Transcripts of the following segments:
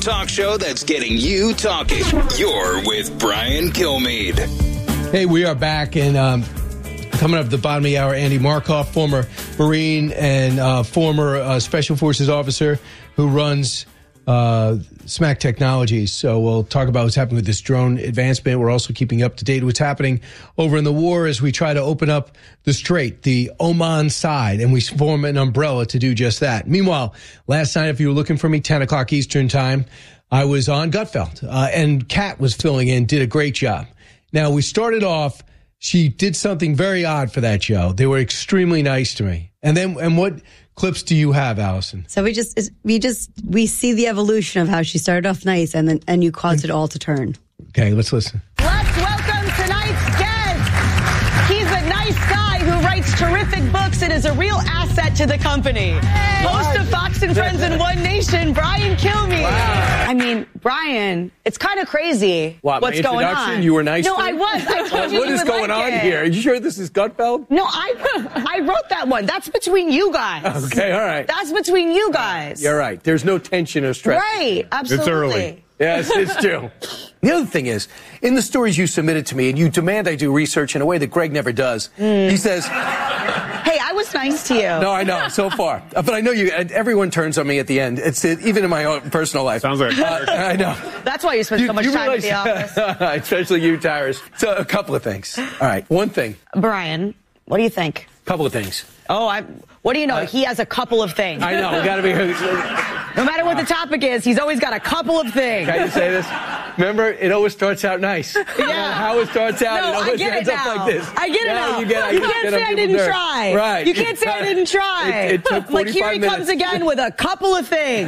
talk show that's getting you talking. You're with Brian Kilmeade. Hey, we are back, and coming up at the bottom of the hour, Andy Markoff, former Marine and former Special Forces officer who runs SMAC Technologies. So we'll talk about what's happening with this drone advancement. We're also keeping up to date what's happening over in the war as we try to open up the Strait, the Oman side, and we form an umbrella to do just that. Meanwhile, last night, if you were looking for me, 10 o'clock Eastern time, I was on Gutfeld, and Kat was filling in, did a great job. Now, we started off, she did something very odd for that show. They were extremely nice to me. And what clips do you have, Allison? So we see the evolution of how she started off nice and you caused it all to turn. Okay, let's listen. Let's welcome tonight's guest. He's a nice guy who writes terrific books and is a real asset to the company. Host of Fox and Friends in One Nation, Brian Kilmeade. Wow. I mean, Brian, it's kind of crazy what's going on. You were nice. No, I was. I told you what is going on here? Are you sure this is Gutfeld? No, I wrote that one. That's between you guys. Okay, all right. That's between you guys. You're right. There's no tension or stress. Right, absolutely. It's early. Yes, it's true. The other thing is, in the stories you submitted to me, and you demand I do research in a way that Greg never does, he says... Hey, I was nice to you. No, I know, so far. But I know you. Everyone turns on me at the end. It's even in my own personal life. Sounds like I know. That's why you spend so much time at the office. Especially you, Tyrus. So, a couple of things. All right, one thing. Brian, what do you think? Couple of things. Oh, what do you know? He has a couple of things. I know. We got to be... No matter what the topic is, he's always got a couple of things. Can I just say this? Remember, it always starts out nice. Yeah. How it starts out, no, it always ends up like this. I get it now. You can't say I didn't try. Right. You can't say I didn't try. It took 45 like here he minutes. comes again with a couple of things.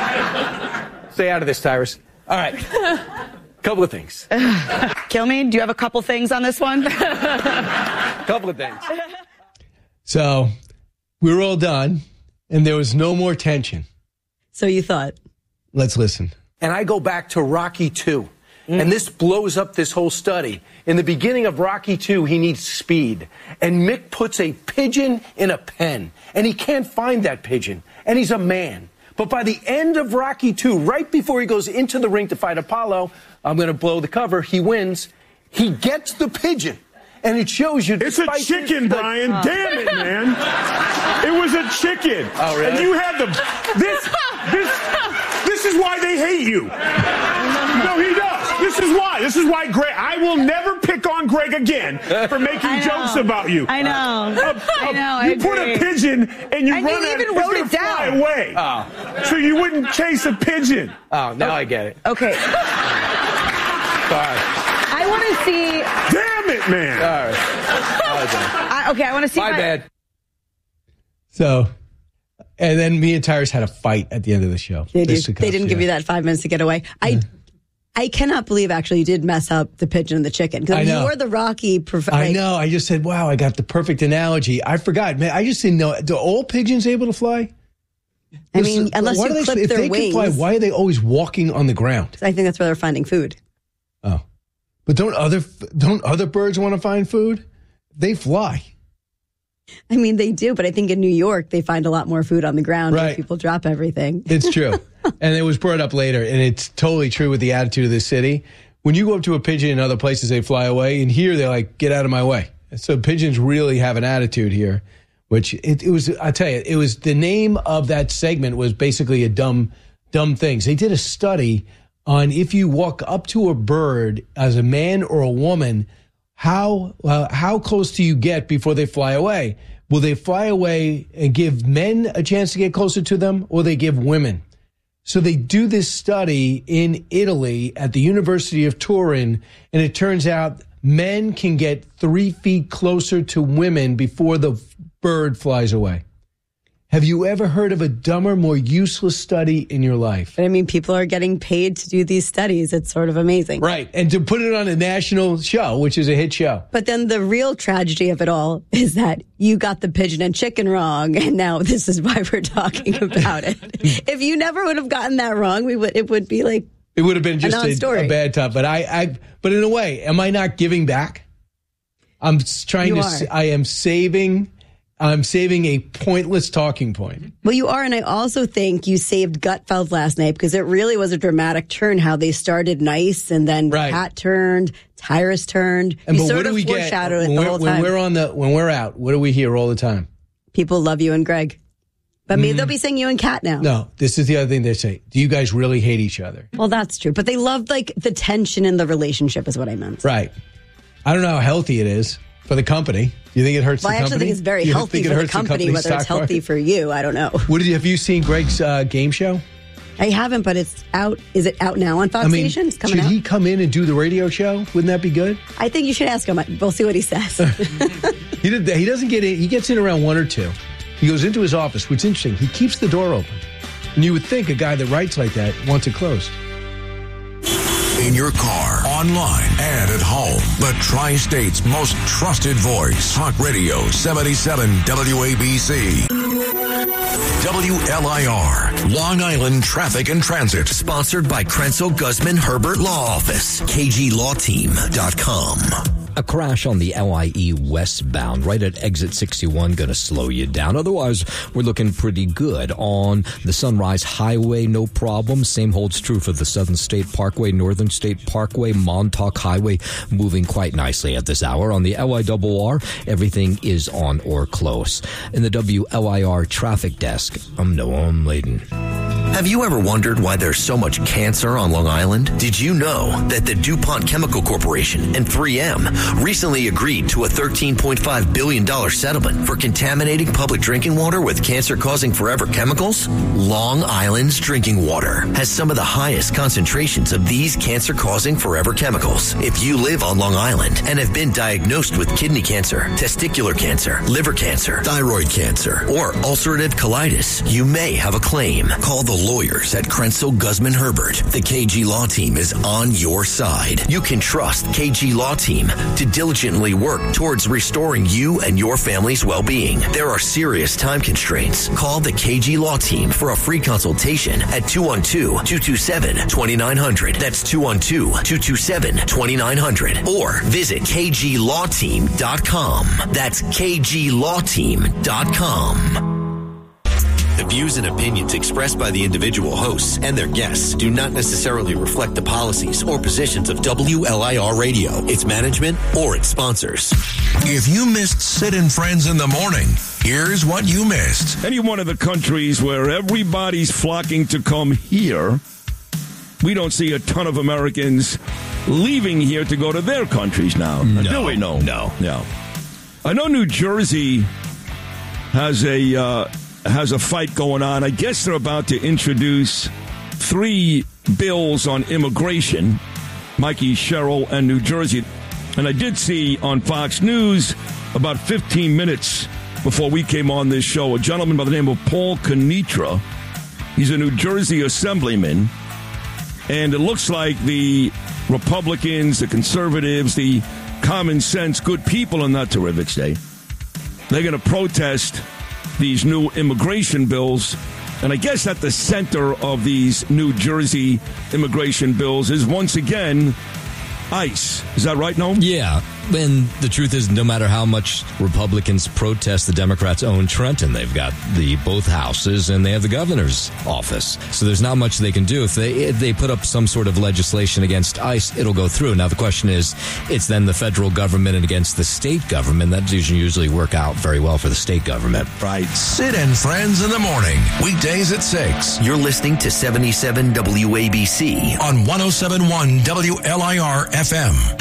Stay out of this, Tyrus. All right. Couple of things. Kilmeade, do you have a couple things on this one? Couple of things. So we were all done, and there was no more tension. So you thought. Let's listen. And I go back to Rocky II, and this blows up this whole study. In the beginning of Rocky II, he needs speed, and Mick puts a pigeon in a pen, and he can't find that pigeon, and he's a man. But by the end of Rocky II, right before he goes into the ring to fight Apollo, I'm going to blow the cover, he wins, he gets the pigeon. And it shows you... It's a chicken, Brian. Damn it, man. It was a chicken. Oh, really? And you had the... This is why they hate you. No, he does. This is why. This is why Greg... I will never pick on Greg again for making jokes about you. I know. I know. You put a pigeon and you run you at even it. wrote it down. Fly away. Oh. So you wouldn't chase a pigeon. Oh, now I get it. Okay. Sorry. I want to see... Damn it, man. All right. I want to see... My bad. So, and then me and Tyrus had a fight at the end of the show. They didn't give you that 5 minutes to get away. I cannot believe, actually, you did mess up the pigeon and the chicken. Because you're the Rocky... I know. I just said, wow, I got the perfect analogy. I forgot. Man, I just didn't know. Do all pigeons able to fly? I mean, unless you clip if their they wings. Can fly, why are they always walking on the ground? I think that's where they're finding food. Oh. But don't other birds want to find food? They fly. I mean, they do, but I think in New York, they find a lot more food on the ground where people drop everything. It's true. And it was brought up later, and it's totally true with the attitude of this city. When you go up to a pigeon in other places, they fly away, and here they're like, get out of my way. So pigeons really have an attitude here, which it was, I tell you, it was the name of that segment was basically a dumb things. They did a study on if you walk up to a bird as a man or a woman, how close do you get before they fly away? Will they fly away and give men a chance to get closer to them, or they give women? So they do this study in Italy at the University of Turin, and it turns out men can get 3 feet closer to women before the bird flies away. Have you ever heard of a dumber, more useless study in your life? But I mean, people are getting paid to do these studies. It's sort of amazing. Right. And to put it on a national show, which is a hit show. But then the real tragedy of it all is that you got the pigeon and chicken wrong. And now this is why we're talking about it. If you never would have gotten that wrong, it would be like it would have been just a bad time. But but in a way, am I not giving back? I'm trying I am saving I'm saving a pointless talking point. Well, you are, and I also think you saved Gutfeld last night because it really was a dramatic turn how they started nice and then Pat turned, Tyrus turned. And you but sort what do of we foreshadowed get it the whole time. When we're out? What do we hear all the time? People love you and Greg. But maybe they'll be saying you and Kat now. No, this is the other thing they say. Do you guys really hate each other? Well, that's true. But they loved like the tension in the relationship is what I meant. Right. I don't know how healthy it is for the company. Do you think it hurts the company? I actually think it's very healthy for the company, whether it's healthy for you. I don't know. Have you seen Greg's game show? I haven't, but it's out. Is it out now on Fox Nation? It's coming out. Should he come in and do the radio show? Wouldn't that be good? I think you should ask him. We'll see what he says. He doesn't get in. He gets in around 1 or 2. He goes into his office. What's interesting, he keeps the door open. And you would think a guy that writes like that wants it closed. In your car, online, and at home. The Tri-State's most trusted voice. Talk Radio 77 WABC. WLIR, Long Island Traffic and Transit. Sponsored by Krenzel Guzman Herbert Law Office. KGLawTeam.com. A crash on the LIE westbound right at exit 61 going to slow you down. Otherwise, we're looking pretty good. On the Sunrise Highway, no problem. Same holds true for the Southern State Parkway, Northern State Parkway, Montauk Highway, moving quite nicely at this hour. On the LIRR, everything is on or close. In the WLIR traffic desk, I'm Noah Layden. Have you ever wondered why there's so much cancer on Long Island? Did you know that the DuPont Chemical Corporation and 3M recently agreed to a $13.5 billion settlement for contaminating public drinking water with cancer-causing forever chemicals? Long Island's drinking water has some of the highest concentrations of these cancer-causing forever chemicals. If you live on Long Island and have been diagnosed with kidney cancer, testicular cancer, liver cancer, thyroid cancer, or ulcerative colitis, you may have a claim. Call the lawyers at Krenzel Guzman Herbert. The KG Law Team is on your side. You can trust KG Law Team to diligently work towards restoring you and your family's well-being. There are serious time constraints. Call the KG Law Team for a free consultation at 212-227-2900. That's 212-227-2900. Or visit KGLawTeam.com. That's KGLawTeam.com. The views and opinions expressed by the individual hosts and their guests do not necessarily reflect the policies or positions of WLIR Radio, its management, or its sponsors. If you missed Sid and Friends in the morning, here's what you missed. Any one of the countries where everybody's flocking to come here, we don't see a ton of Americans leaving here to go to their countries now. Do we? No. I know New Jersey has a fight going on. I guess they're about to introduce 3 bills on immigration, Mikey Sherrill and New Jersey. And I did see on Fox News about 15 minutes before we came on this show, a gentleman by the name of Paul Kenitra. He's a New Jersey assemblyman. And it looks like the Republicans, the conservatives, the common sense, good people in that terrific state, they're going to protest these new immigration bills. And I guess at the center of these New Jersey immigration bills is once again ICE. Is that right, Noam? Yeah. And the truth is, no matter how much Republicans protest, the Democrats own Trenton. They've got both houses and they have the governor's office. So there's not much they can do. If they put up some sort of legislation against ICE, it'll go through. Now, the question is, it's then the federal government and against the state government. That doesn't usually work out very well for the state government. Right. Sid and Friends in the morning, weekdays at 6. You're listening to 77 WABC on 107.1 WLIR FM.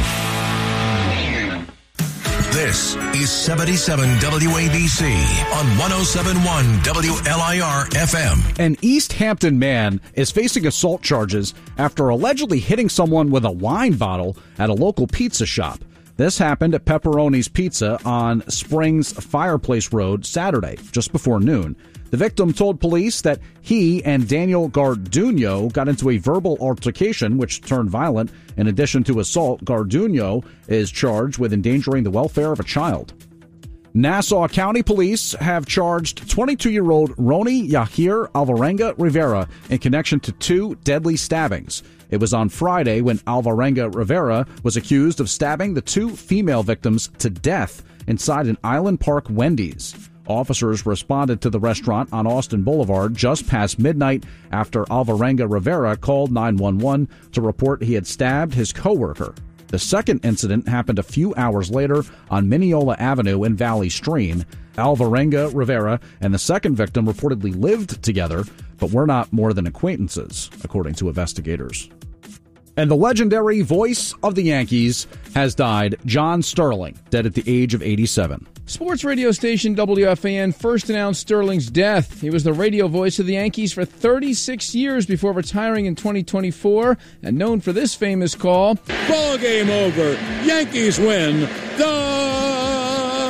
This is 77 WABC on 107.1 WLIR FM. An East Hampton man is facing assault charges after allegedly hitting someone with a wine bottle at a local pizza shop. This happened at Pepperoni's Pizza on Springs Fireplace Road Saturday, just before noon. The victim told police that he and Daniel Garduno got into a verbal altercation which turned violent. In addition to assault, Garduno is charged with endangering the welfare of a child. Nassau County Police have charged 22-year-old Roni Yahir Alvarenga Rivera in connection to 2 deadly stabbings. It was on Friday when Alvarenga Rivera was accused of stabbing the 2 female victims to death inside an Island Park Wendy's. Officers responded to the restaurant on Austin Boulevard just past midnight after Alvarenga Rivera called 911 to report he had stabbed his coworker. The second incident happened a few hours later on Mineola Avenue in Valley Stream. Alvarenga Rivera and the second victim reportedly lived together, but were not more than acquaintances, according to investigators. And the legendary voice of the Yankees has died. John Sterling, dead at the age of 87. Sports radio station WFAN first announced Sterling's death. He was the radio voice of the Yankees for 36 years before retiring in 2024, and known for this famous call. Ball game over. Yankees win. The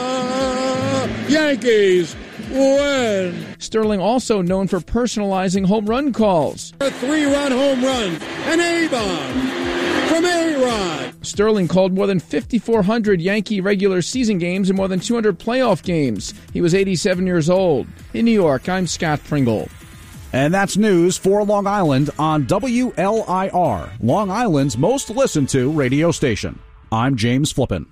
Yankees win. Sterling also known for personalizing home run calls. A 3-run home run. An A-bomb from A-Rod. Sterling called more than 5,400 Yankee regular season games and more than 200 playoff games. He was 87 years old. In New York, I'm Scott Pringle. And that's news for Long Island on WLIR, Long Island's most listened to radio station. I'm James Flippin.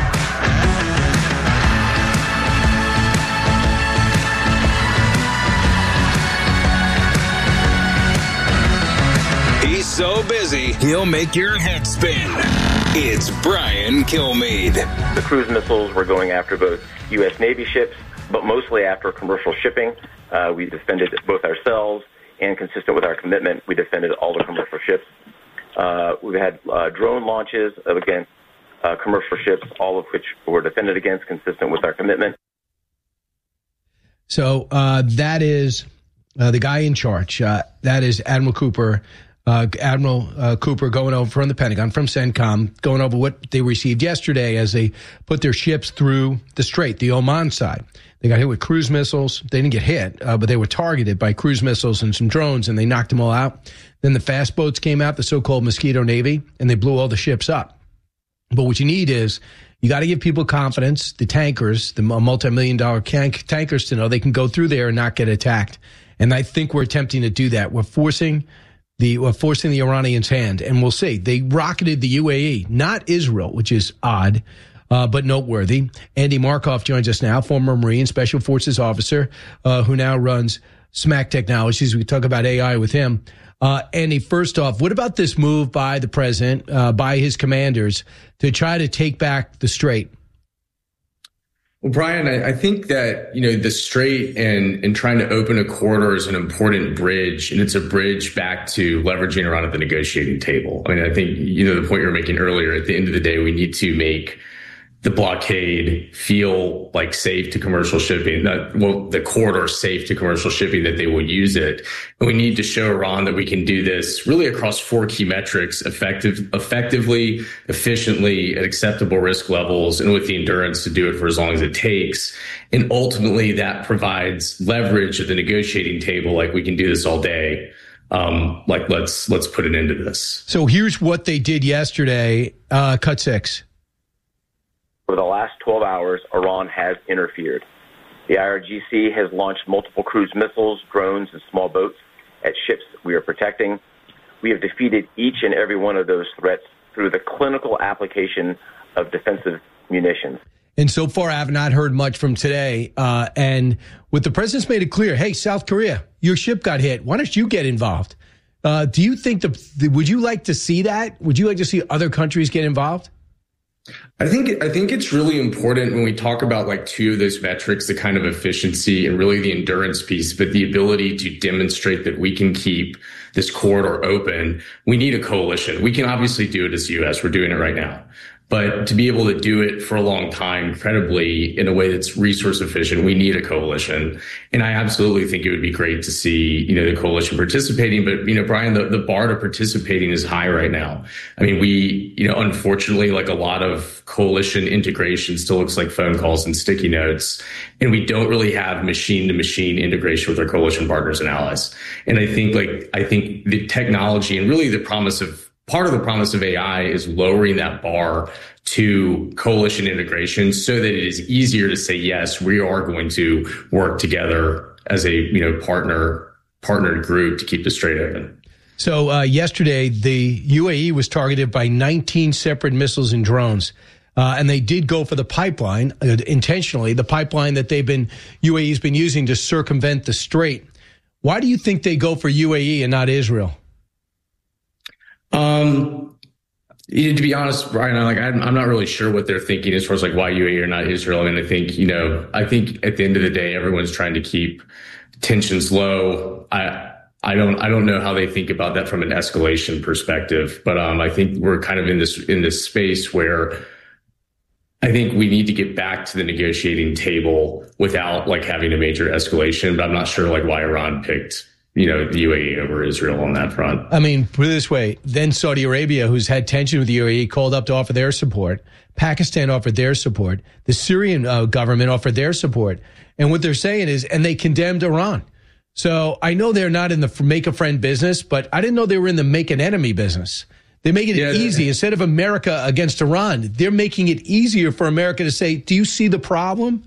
He's so busy, he'll make your head spin. It's Brian Kilmeade. The cruise missiles were going after both U.S. Navy ships, but mostly after commercial shipping. We defended both ourselves, and consistent with our commitment, we defended all the commercial ships. We've had drone launches against commercial ships, all of which were defended against, consistent with our commitment. So that is the guy in charge. That is Admiral Cooper. Admiral Cooper going over from the Pentagon, from CENTCOM, going over what they received yesterday as they put their ships through the Strait, the Oman side. They got hit with cruise missiles. They didn't get hit, but they were targeted by cruise missiles and some drones, and they knocked them all out. Then the fast boats came out, the so-called Mosquito Navy, and they blew all the ships up. But what you need is you got to give people confidence, the tankers, the multi-million-dollar tankers, to know they can go through there and not get attacked. And I think we're attempting to do that. We're forcing the Iranians' hand, and we'll see. They rocketed the UAE, not Israel, which is odd, but noteworthy. Andy Markov joins us now, former Marine Special Forces officer, who now runs SMAC Technologies. We talk about AI with him. Andy, first off, what about this move by the president, by his commanders, to try to take back the Strait? Well, Brian, I think that, the Strait and trying to open a corridor is an important bridge, and it's a bridge back to leveraging Iran at the negotiating table. I mean, I think, the point you were making earlier, at the end of the day, we need to make the blockade feel like safe to commercial shipping, the corridor safe to commercial shipping, that they will use it. And we need to show Iran that we can do this really across 4 key metrics: effectively, efficiently, at acceptable risk levels, and with the endurance to do it for as long as it takes. And ultimately that provides leverage at the negotiating table. Like, we can do this all day. Let's put an end to this. So here's what they did yesterday. Cut 6. For the last 12 hours, Iran has interfered. The IRGC has launched multiple cruise missiles, drones, and small boats at ships we are protecting. We have defeated each and every one of those threats through the clinical application of defensive munitions. And so far, I have not heard much from today. And with the president's made it clear, hey, South Korea, your ship got hit. Why don't you get involved? Do you think would you like to see that? Would you like to see other countries get involved? I think it's really important when we talk about like 2 of those metrics, the kind of efficiency and really the endurance piece, but the ability to demonstrate that we can keep this corridor open. We need a coalition. We can obviously do it as the U.S. We're doing it right now. But to be able to do it for a long time, credibly, in a way that's resource efficient, we need a coalition. And I absolutely think it would be great to see, the coalition participating. But, Brian, the bar to participating is high right now. I mean, we, unfortunately, like a lot of coalition integration still looks like phone calls and sticky notes. And we don't really have machine to machine integration with our coalition partners and allies. And I think the technology and really part of the promise of AI is lowering that bar to coalition integration so that it is easier to say, yes, we are going to work together as a partnered group to keep the Strait open. So yesterday, the UAE was targeted by 19 separate missiles and drones. And they did go for the pipeline intentionally, the pipeline that UAE's been using to circumvent the strait. Why do you think they go for UAE and not Israel? To be honest, Brian, I'm not really sure what they're thinking as far as like why UAE or not Israel. I mean, I think at the end of the day, everyone's trying to keep tensions low. I don't know how they think about that from an escalation perspective, but I think we're kind of in this space where I think we need to get back to the negotiating table without like having a major escalation. But I'm not sure like why Iran picked the UAE over Israel on that front. I mean, put it this way: then Saudi Arabia, who's had tension with the UAE, called up to offer their support. Pakistan offered their support. The Syrian government offered their support. And what they're saying is, and they condemned Iran. So I know they're not in the make a friend business, but I didn't know they were in the make an enemy business. They're making it easy. Instead of America against Iran, they're making it easier for America to say, do you see the problem?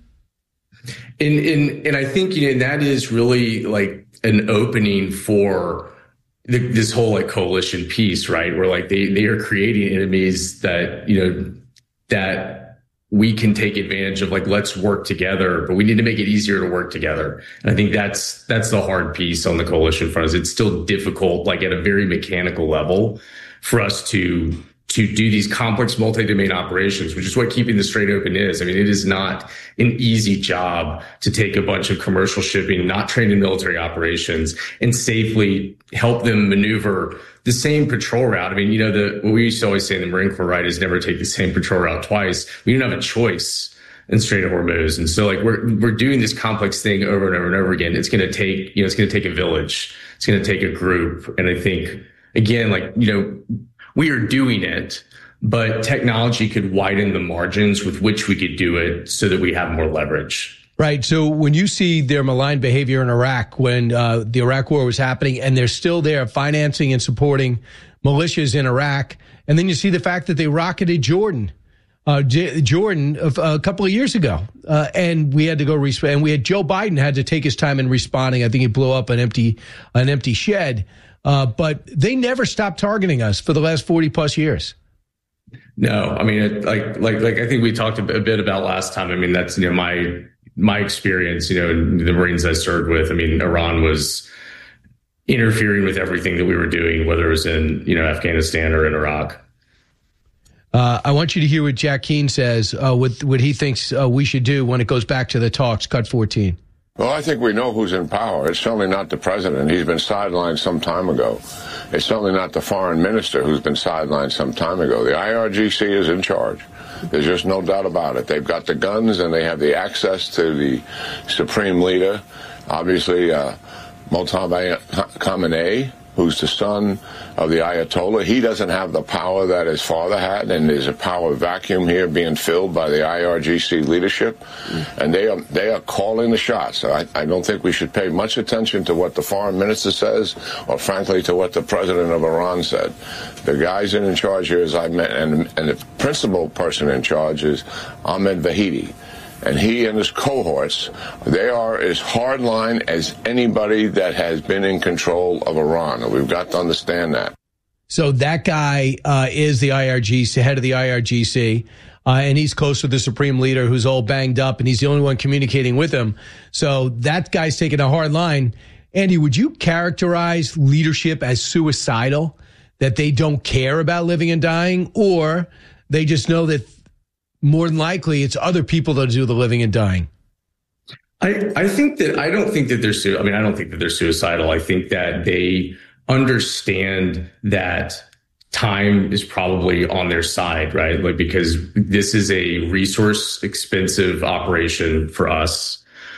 And I think, that is really like an opening for this whole like coalition piece, right? Where like they are creating enemies that, that we can take advantage of, like, let's work together, but we need to make it easier to work together. And I think that's the hard piece on the coalition front. Is it's still difficult, like at a very mechanical level, for us to do these complex multi-domain operations, which is what keeping the Strait open is. I mean, it is not an easy job to take a bunch of commercial shipping, not trained in military operations, and safely help them maneuver the same patrol route. I mean, what we used to always say in the Marine Corps, right, is never take the same patrol route twice. We don't have a choice in Strait of Hormuz. And so like we're doing this complex thing over and over and over again. It's going to take, it's going to take a village. It's going to take a group. And I think, again, like, we are doing it, but technology could widen the margins with which we could do it so that we have more leverage. Right. So when you see their malign behavior in Iraq, when the Iraq war was happening, and they're still there financing and supporting militias in Iraq, and then you see the fact that they rocketed Jordan a couple of years ago, and we had to go and we had Joe Biden had to take his time in responding. I think he blew up an empty shed. But they never stopped targeting us for the last 40 plus years. No, I mean, like I think we talked a bit about last time. I mean, that's, my experience, in the Marines I served with. I mean, Iran was interfering with everything that we were doing, whether it was in, Afghanistan or in Iraq. I want you to hear what Jack Keane says, what he thinks we should do when it goes back to the talks. Cut 14. Well, I think we know who's in power. It's certainly not the president. He's been sidelined some time ago. It's certainly not the foreign minister who's been sidelined some time ago. The IRGC is in charge. There's just no doubt about it. They've got the guns and they have the access to the supreme leader. Obviously, Mojtaba Khamenei, who's the son of the Ayatollah. He doesn't have the power that his father had, and there's a power vacuum here being filled by the IRGC leadership, and they are calling the shots. So I don't think we should pay much attention to what the foreign minister says, or frankly to what the president of Iran said. The guys in charge here, as I mentioned, and the principal person in charge is Ahmed Vahidi. And he and his cohorts, they are as hardline as anybody that has been in control of Iran. And we've got to understand that. So that guy is the IRGC, head of the IRGC, and he's close with the supreme leader who's all banged up, and he's the only one communicating with him. So that guy's taking a hard line. Andy, would you characterize leadership as suicidal, that they don't care about living and dying, or they just know that more than likely it's other people that do the living and dying? I don't think that they're suicidal. I think that they understand that time is probably on their side, right? Like, because this is a resource expensive operation for us.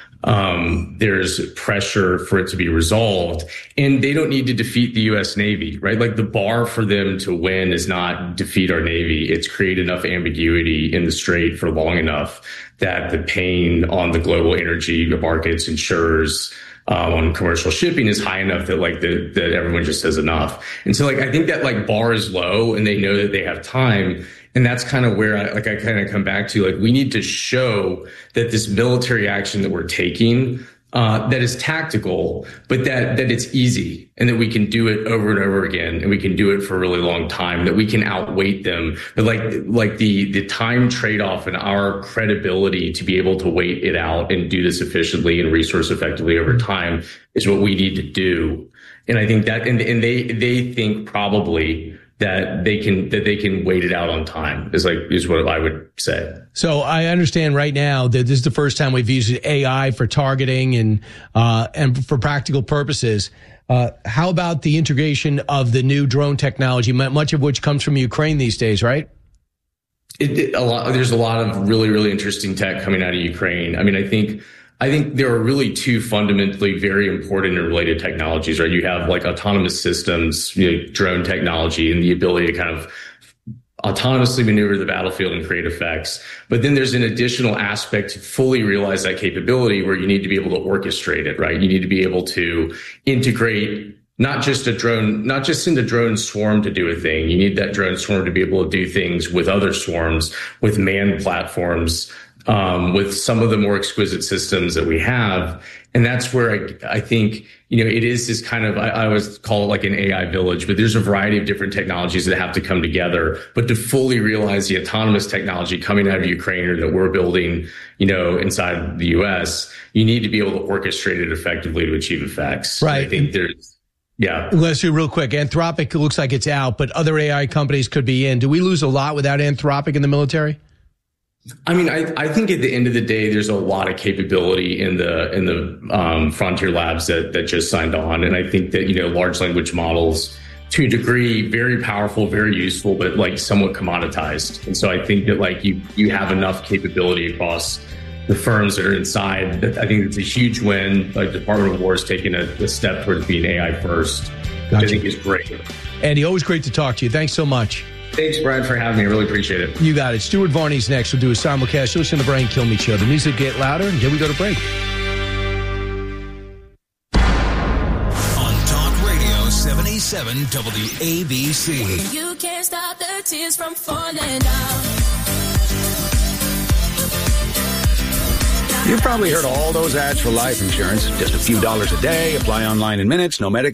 There's pressure for it to be resolved, and they don't need to defeat the U.S. Navy, right? Like, the bar for them to win is not defeat our Navy. It's create enough ambiguity in the Strait for long enough that the pain on the global energy markets, insurers, on commercial shipping is high enough that that everyone just says enough. And so I think that bar is low, and they know that they have time. And that's kind of where I kind of come back to, we need to show that this military action that we're taking that is tactical, but that it's easy and that we can do it over and over again and we can do it for a really long time, that we can outweight them. But like the time trade-off and our credibility to be able to wait it out and do this efficiently and resource effectively over time is what we need to do. And I think that, and they think probably that they can wait it out on time is what I would say. So I understand right now that this is the first time we've used AI for targeting and for practical purposes. How about the integration of the new drone technology, much of which comes from Ukraine these days, right? There's a lot of really, really interesting tech coming out of Ukraine. I mean, I think there are really two fundamentally very important and related technologies, right? You have like autonomous systems, drone technology, and the ability to kind of autonomously maneuver the battlefield and create effects. But then there's an additional aspect to fully realize that capability where you need to be able to orchestrate it, right? You need to be able to integrate not just in the drone swarm to do a thing. You need that drone swarm to be able to do things with other swarms, with manned platforms, with some of the more exquisite systems that we have. And that's where I think, it is this kind of, I always call it like an AI village, but there's a variety of different technologies that have to come together. But to fully realize the autonomous technology coming out of Ukraine or that we're building, inside the US, you need to be able to orchestrate it effectively to achieve effects. Right. I think there's, yeah. Let's do real quick. Anthropic looks like it's out, but other AI companies could be in. Do we lose a lot without Anthropic in the military? I mean, I think at the end of the day, there's a lot of capability in the frontier labs that just signed on. And I think that, large language models to a degree, very powerful, very useful, but like somewhat commoditized. And so I think that you have enough capability across the firms that are inside. I think it's a huge win. Like the Department of War is taking a step towards being AI first. Gotcha. I think is great. Andy, always great to talk to you. Thanks so much. Thanks, Brian, for having me. I really appreciate it. You got it. Stuart Varney's next. We'll do a simulcast. You'll listen to Brian Kilmeade Show. The music get louder, and here we go to break. On Talk Radio 77 WABC. You can't stop the tears from falling down. You've probably heard all those ads for life insurance. Just a few dollars a day, apply online in minutes, no medical